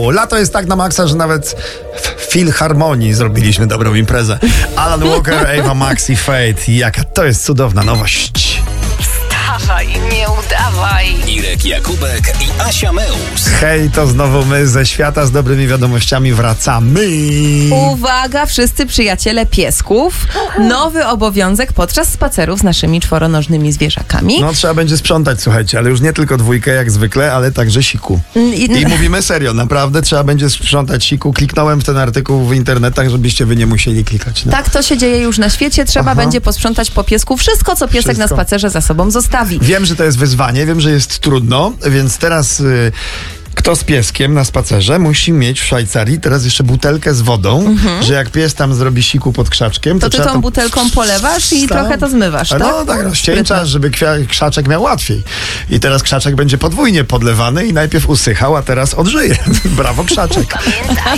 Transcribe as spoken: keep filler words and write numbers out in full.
O, lato jest tak na maksa, że nawet w Filharmonii zrobiliśmy dobrą imprezę. Alan Walker, Ava Max i Fate. Jaka to jest cudowna nowość. Wstawaj, nie udawaj. Irek Jakubek i Asia Meus. Hej, to znowu my ze świata z dobrymi wiadomościami wracamy. Uwaga, wszyscy przyjaciele piesków. Nowy obowiązek podczas spacerów z naszymi czworonożnymi zwierzakami. No trzeba będzie sprzątać, słuchajcie, ale już nie tylko dwójkę jak zwykle, ale także siku. I, I mówimy serio, naprawdę trzeba będzie sprzątać siku. Kliknąłem w ten artykuł w internetach, żebyście wy nie musieli klikać. No. Tak to się dzieje już na świecie. Trzeba Aha. będzie posprzątać po piesku wszystko, co piesek Wszystko. na spacerze za sobą zostawi. Wiem, że to jest wyzwanie, wiem, że jest trudno, więc teraz y, kto z pieskiem na spacerze musi mieć w Szwajcarii teraz jeszcze butelkę z wodą, mhm. że jak pies tam zrobi siku pod krzaczkiem, to, To ty trzeba tą butelką polewasz i Tam- trochę to zmywasz, tak? No tak, rozcieńczasz, żeby kwia- krzaczek miał łatwiej. I teraz krzaczek będzie podwójnie podlewany i najpierw usychał, a teraz odżyje. Brawo, krzaczek.